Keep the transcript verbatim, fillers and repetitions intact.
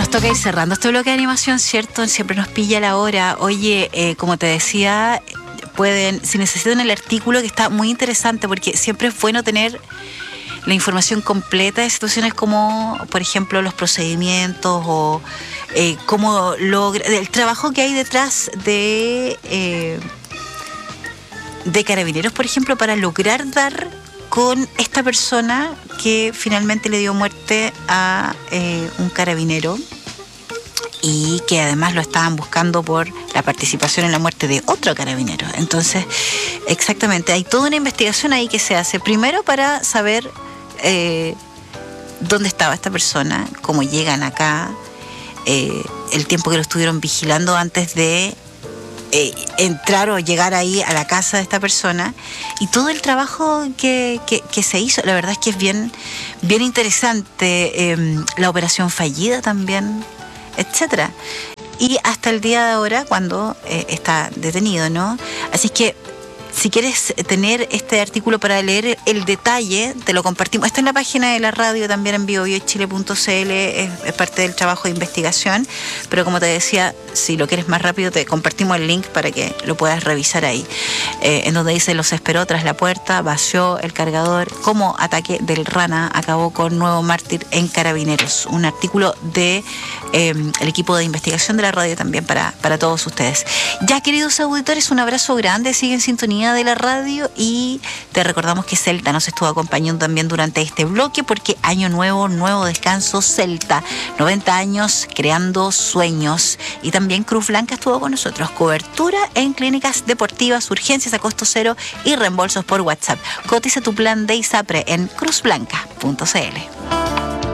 nos toca ir cerrando este bloque de animación, ¿cierto? Siempre nos pilla la hora. Oye, eh, como te decía, pueden, si necesitan el artículo, que está muy interesante, porque siempre es bueno tener la información completa de situaciones como, por ejemplo, los procedimientos o eh, cómo logra, el trabajo que hay detrás de, eh, de Carabineros, por ejemplo, para lograr dar con esta persona que finalmente le dio muerte a eh, un carabinero y que además lo estaban buscando por la participación en la muerte de otro carabinero. Entonces, exactamente, hay toda una investigación ahí que se hace, primero para saber eh, dónde estaba esta persona, cómo llegan acá, eh, el tiempo que lo estuvieron vigilando antes de Eh, entrar o llegar ahí a la casa de esta persona, y todo el trabajo que, que, que se hizo. La verdad es que es bien, bien interesante, eh, la operación fallida también, etcétera. Y hasta el día de ahora, cuando eh, está detenido, ¿no? Así es que si quieres tener este artículo para leer el detalle, te lo compartimos. Está en la página de la radio también, en bio bio chile punto c l, es, es parte del trabajo de investigación, pero como te decía, si lo quieres más rápido, te compartimos el link para que lo puedas revisar ahí, eh, en donde dice: los esperó tras la puerta, vació el cargador, cómo ataque del Rana acabó con nuevo mártir en Carabineros. Un artículo de eh, el equipo de investigación de la radio también para, para todos ustedes. Ya, queridos auditores, un abrazo grande, sigue en sintonía de la radio, y te recordamos que Celta nos estuvo acompañando también durante este bloque, porque año nuevo, nuevo descanso, Celta, noventa años creando sueños. Y también Cruz Blanca estuvo con nosotros, cobertura en clínicas deportivas, urgencias a costo cero y reembolsos por WhatsApp. Cotiza tu plan de ISAPRE en cruz blanca punto c l.